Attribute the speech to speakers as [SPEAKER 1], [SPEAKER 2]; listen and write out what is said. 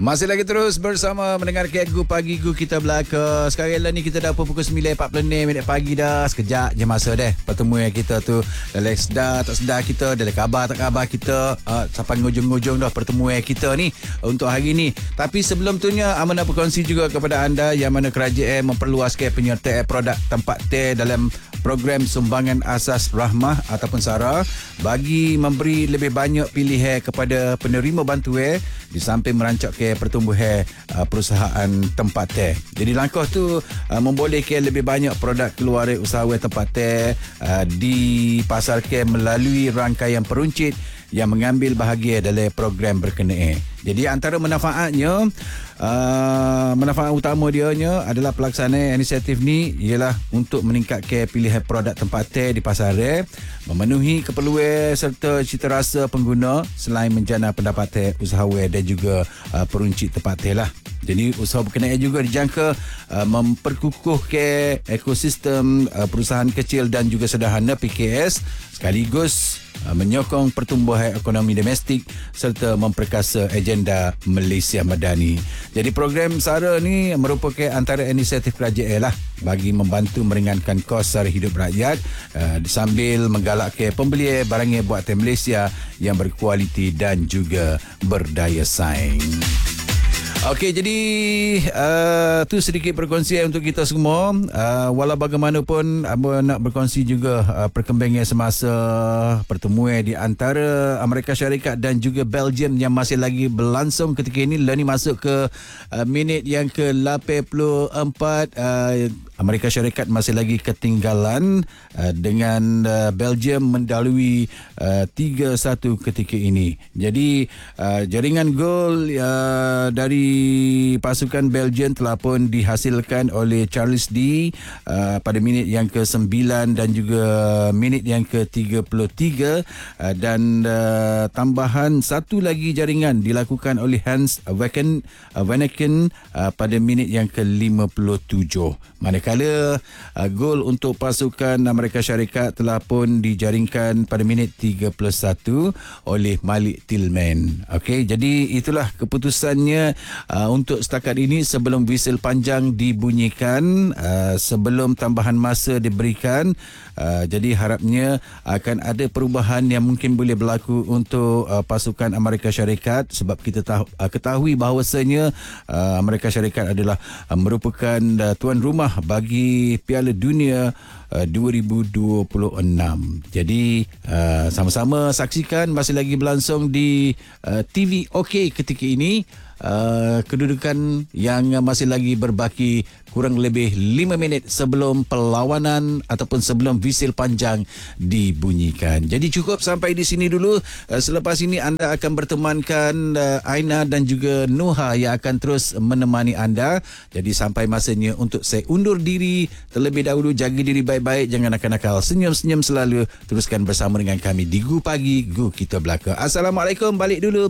[SPEAKER 1] Masih lagi terus bersama mendengar Gu Pagi Gu Kita Belaka. Sekarang ni kita dah pukul 9.46 pagi dah. Sekejap je masa deh pertemuan kita tu. Dalam sedar tak sedar kita, dalam khabar tak khabar kita, sampai ngujung-ngujung dah pertemuan kita ni untuk hari ni. Tapi sebelum tu nya aman nak berkongsi juga kepada anda yang mana kerajaan memperluaskan penyertaan produk tempat teh dalam program sumbangan asas rahmah ataupun SARA bagi memberi lebih banyak pilihan kepada penerima bantuan di samping merancang ke pertumbuhan perusahaan tempat teh. Jadi langkah tu membolehkan lebih banyak produk keluaran usahawan tempat teh dipasarkan melalui rangkaian peruncit yang mengambil bahagian dalam program berkenaan. Jadi antara manfaat utama dianya adalah pelaksanaan inisiatif ni ialah untuk meningkatkan pilihan produk tempat teh di pasaran, memenuhi keperluan serta cita rasa pengguna selain menjana pendapatan usahawan dan juga peruncit tempat teh lah. Jadi usaha berkenaan juga dijangka memperkukuhkan ekosistem perusahaan kecil dan juga sederhana PKS sekaligus menyokong pertumbuhan ekonomi domestik serta memperkasa agenda Malaysia Madani. Jadi program SARA ni merupakan antara inisiatif kerajaan lah bagi membantu meringankan kos sara hidup rakyat sambil menggalakkan pembelian barang buatan Malaysia yang berkualiti dan juga berdaya saing. Okey, jadi tu sedikit perkongsian untuk kita semua. Walau bagaimanapun, Abang nak berkongsi juga perkembangan semasa pertemuan di antara Amerika Syarikat dan juga Belgium yang masih lagi berlangsung ketika ini. Lah ni masuk ke minit yang ke-84. Amerika Syarikat masih lagi ketinggalan dengan Belgium mendahului 3-1 ketika ini. Jadi jaringan gol dari pasukan Belgium telah pun dihasilkan oleh Charles D pada minit yang ke-9 dan juga minit yang ke-33 dan tambahan satu lagi jaringan dilakukan oleh Hans Vanaken pada minit yang ke-57. Manakala gol untuk pasukan Amerika Syarikat telah pun dijaringkan pada minit 31 oleh Malik Tillman. Okey, jadi itulah keputusannya untuk setakat ini sebelum whistle panjang dibunyikan, sebelum tambahan masa diberikan. Jadi harapnya akan ada perubahan yang mungkin boleh berlaku untuk pasukan Amerika Syarikat sebab kita ketahui bahawasanya Amerika Syarikat adalah merupakan tuan rumah bagi Piala Dunia 2026. Jadi sama-sama saksikan masih lagi berlangsung di TV OK ketika ini. Kedudukan yang masih lagi berbaki kurang lebih 5 minit sebelum perlawanan ataupun sebelum whistle panjang dibunyikan. Jadi cukup sampai di sini dulu. Selepas ini anda akan bertemankan Aina dan juga Nuha yang akan terus menemani anda. Jadi sampai masanya untuk saya undur diri terlebih dahulu. Jaga diri baik-baik, jangan nakal-nakal, senyum-senyum selalu. Teruskan bersama dengan kami di Gu Pagi Gu Kita Belaka. Assalamualaikum, balik dulu.